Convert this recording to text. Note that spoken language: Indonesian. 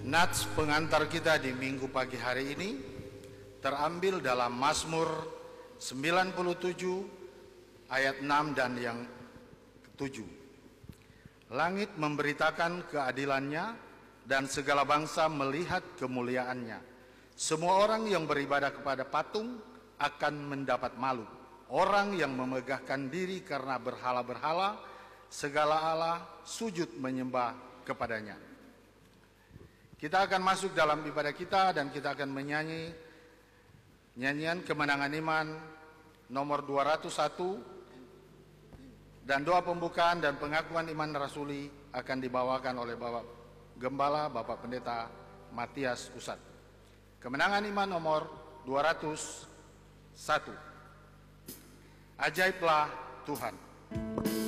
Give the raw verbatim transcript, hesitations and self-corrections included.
Nats pengantar kita di minggu pagi hari ini terambil dalam Mazmur sembilan puluh tujuh ayat enam dan yang ketujuh. Langit memberitakan keadilannya dan segala bangsa melihat kemuliaannya. Semua orang yang beribadah kepada patung akan mendapat malu. Orang yang memegahkan diri karena berhala-berhala, segala Allah sujud menyembah kepadanya. Kita akan masuk dalam ibadah kita dan kita akan menyanyi nyanyian kemenangan iman nomor dua ratus satu, dan doa pembukaan dan pengakuan iman rasuli akan dibawakan oleh Bapak Gembala Bapak Pendeta Matias Usat. Kemenangan iman nomor dua ratus satu. Ajaiblah Tuhan.